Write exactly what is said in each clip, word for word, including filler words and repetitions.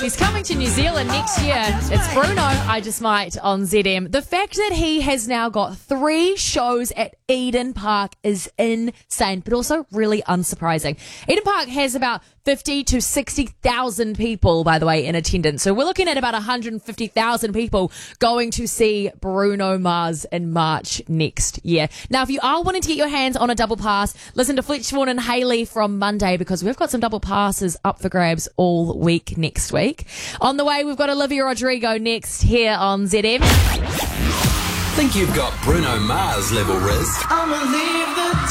He's coming to New Zealand next year. It's Bruno, I Just Might on Z M. The fact that he has now got three shows at Eden Park is insane, but also really unsurprising. Eden Park has about fifty to sixty thousand people, by the way, in attendance. So we're looking at about one hundred fifty thousand people going to see Bruno Mars in March next year. Now, if you are wanting to get your hands on a double pass, listen to Fletch Vaughan and Hayley from Monday, because we've got some double passes up for grabs all week next week. On the way, we've got Olivia Rodrigo next here on Z M. Think you've got Bruno Mars level Riz? I'ma leave the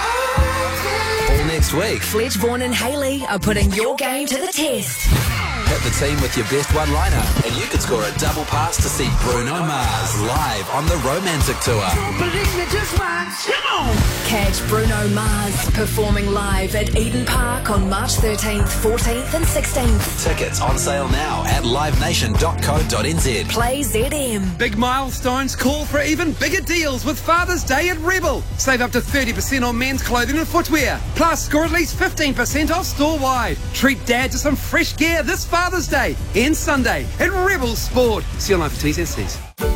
door. All next week. Fletch Vaughan and Hayley are putting your game to the test. Hit the team with your best one-liner, and you could score a double pass to see Bruno Mars live on the Romantic Tour. Don't believe me, just watch. Come on. Catch Bruno Mars performing live at Eden Park on March thirteenth, fourteenth and sixteenth. Tickets on sale now at live nation dot co dot n z. Play Z M. Big milestones call for even bigger deals with Father's Day at Rebel. Save up to thirty percent on men's clothing and footwear. Plus, score at least fifteen percent off store-wide. Treat Dad to some fresh gear this Father's Day and Sunday at Rebel Sport. See you online for T's and C's.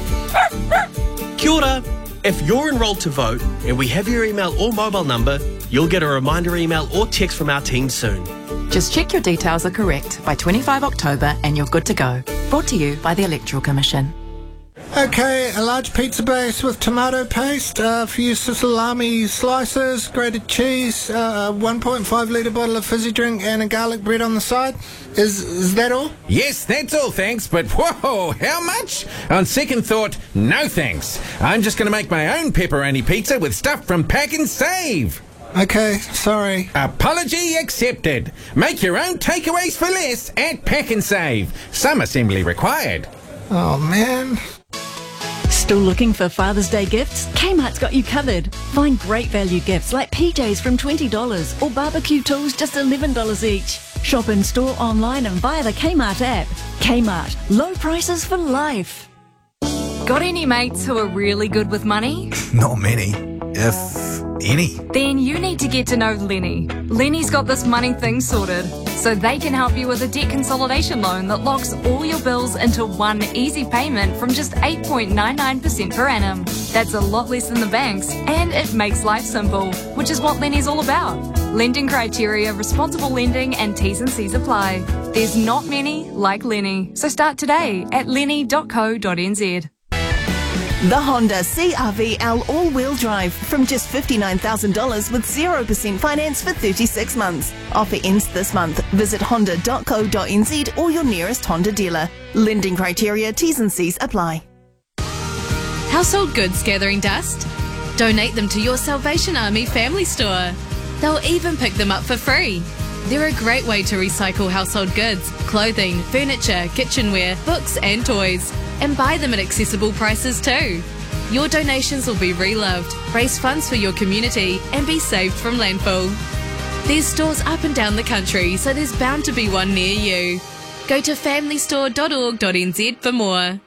Kia ora. If you're enrolled to vote and we have your email or mobile number, you'll get a reminder email or text from our team soon. Just check your details are correct by twenty-fifth of October and you're good to go. Brought to you by the Electoral Commission. Okay, a large pizza base with tomato paste, a few salami slices, grated cheese, uh, a one point five litre bottle of fizzy drink and a garlic bread on the side. Is is that all? Yes, that's all, thanks, but whoa, how much? On second thought, no thanks. I'm just going to make my own pepperoni pizza with stuff from Pack and Save. Okay, sorry. Apology accepted. Make your own takeaways for less at Pack and Save. Some assembly required. Oh, man. Still looking for Father's Day gifts? Kmart's got you covered. Find great value gifts like P Js from twenty dollars or barbecue tools just eleven dollars each. Shop in store, online and via the Kmart app. Kmart, low prices for life. Got any mates who are really good with money? Not many, if any. Then you need to get to know Lenny. Lenny's got this money thing sorted, so they can help you with a debt consolidation loan that locks all your bills into one easy payment from just eight point nine nine percent per annum. That's a lot less than the banks, and it makes life simple, which is what Lenny's all about. Lending criteria, responsible lending, and T's and C's apply. There's not many like Lenny, so start today at lenny dot co dot n z. The Honda C R V L all-wheel drive from just fifty-nine thousand dollars with zero percent finance for thirty-six months. Offer ends this month. Visit honda dot co dot n z or your nearest Honda dealer. Lending criteria, T's and C's apply. Household goods gathering dust? Donate them to your Salvation Army family store. They'll even pick them up for free. They're a great way to recycle household goods, clothing, furniture, kitchenware, books and toys. And buy them at accessible prices too. Your donations will be reloved, raise funds for your community and be saved from landfill. There's stores up and down the country, so there's bound to be one near you. Go to family store dot org dot n z for more.